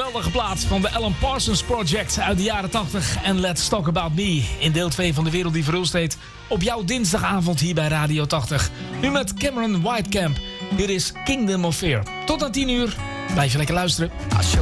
geweldige plaat van de Alan Parsons Project uit de jaren 80 en Let's Talk About Me in deel 2 van De Wereld die Verhulst heet op jouw dinsdagavond hier bij Radio 80. Nu met Cameron Whitecamp. Hier is Kingdom of Fear. Tot aan 10 uur. Blijf je lekker luisteren.